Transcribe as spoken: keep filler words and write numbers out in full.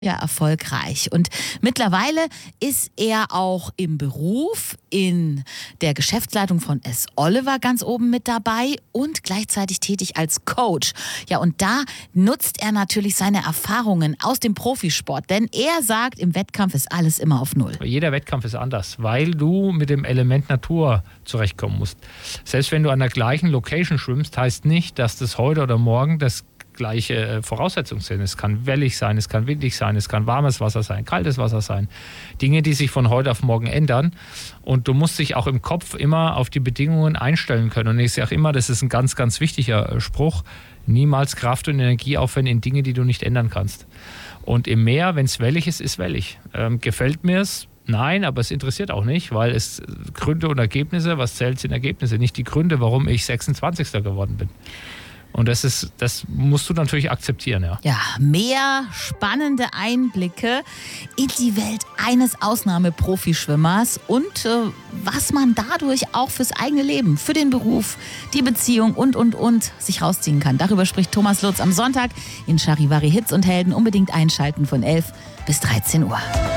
Ja, erfolgreich. Und mittlerweile ist er auch im Beruf in der Geschäftsleitung von S. Oliver ganz oben mit dabei und gleichzeitig tätig als Coach. Ja, und da nutzt er natürlich seine Erfahrungen aus dem Profisport, denn er sagt, im Wettkampf ist alles immer auf Null. Jeder Wettkampf ist anders, weil du mit dem Element Natur zurechtkommen musst. Selbst wenn du an der gleichen Location schwimmst, heißt nicht, dass das heute oder morgen das gleiche Voraussetzungen sind. Es kann wellig sein, es kann windig sein, es kann warmes Wasser sein, kaltes Wasser sein. Dinge, die sich von heute auf morgen ändern. Und du musst dich auch im Kopf immer auf die Bedingungen einstellen können. Und ich sage immer, das ist ein ganz, ganz wichtiger Spruch, niemals Kraft und Energie aufwenden in Dinge, die du nicht ändern kannst. Und im Meer, wenn es wellig ist, ist wellig. Ähm, gefällt mir es? Nein, aber es interessiert auch nicht, weil es Gründe und Ergebnisse, was zählt, sind Ergebnisse, nicht die Gründe, warum ich sechsundzwanzigster geworden bin. Und das ist, das musst du natürlich akzeptieren, ja. Ja, mehr spannende Einblicke in die Welt eines Ausnahmeprofischwimmers und äh, was man dadurch auch fürs eigene Leben, für den Beruf, die Beziehung und, und, und sich rausziehen kann. Darüber spricht Thomas Lutz am Sonntag in Charivari Hits und Helden. Unbedingt einschalten von elf bis dreizehn Uhr.